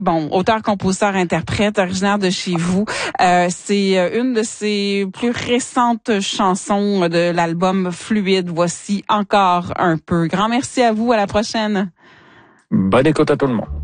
Bon, auteur, compositeur, interprète, originaire de chez vous. C'est une de ses plus récentes chansons de l'album Fluide. Voici Encore un peu. Grand merci à vous. À la prochaine. Bonne écoute à tout le monde.